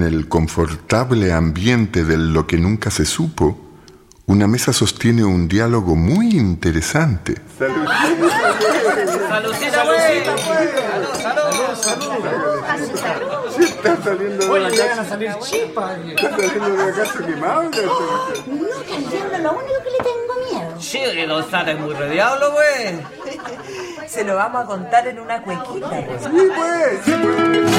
En el confortable ambiente de lo que nunca se supo, una mesa sostiene un diálogo muy interesante. ¡Salucita, güey! ¡Salud! Sí, está saliendo de Oye, la llegan a casa. salir chispas. Está saliendo de la casa quemado. No, que al diablo lo único que le tengo miedo. Sí, que don Sata es muy re diablo, güey. Se lo vamos a contar en una cuequita. Sí, pues.